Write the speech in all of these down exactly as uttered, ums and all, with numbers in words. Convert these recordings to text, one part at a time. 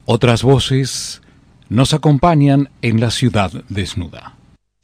Otras voces nos acompañan en la ciudad desnuda.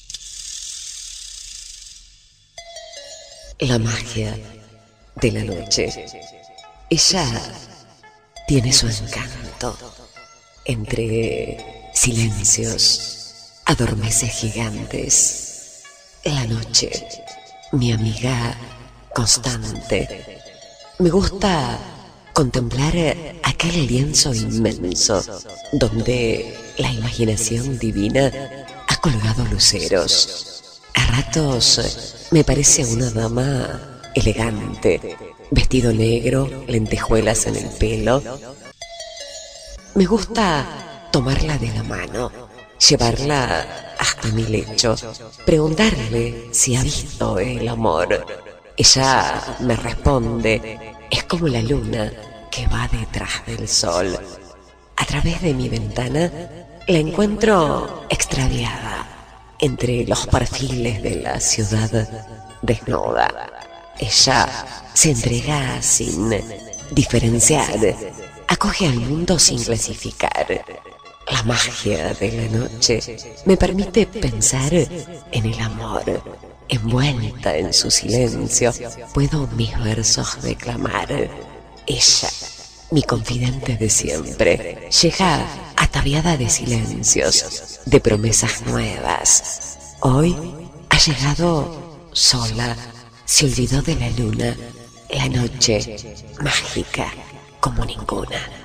La magia de la noche. Ella tiene su encanto. Entre silencios, adormece gigantes. La noche, mi amiga constante. Me gusta contemplar aquel lienzo inmenso donde la imaginación divina ha colgado luceros. A ratos me parece una dama elegante, vestido negro, lentejuelas en el pelo. Me gusta tomarla de la mano, llevarla hasta mi lecho, preguntarle si ha visto el amor. Ella me responde, es como la luna que va detrás del sol. A través de mi ventana la encuentro extraviada entre los perfiles de la ciudad desnuda. Ella se entrega sin diferenciar, acoge al mundo sin clasificar. La magia de la noche me permite pensar en el amor. Envuelta en su silencio, puedo mis versos declamar. Ella, mi confidente de siempre, llega ataviada de silencios, de promesas nuevas. Hoy ha llegado sola, se olvidó de la luna, la noche mágica como ninguna.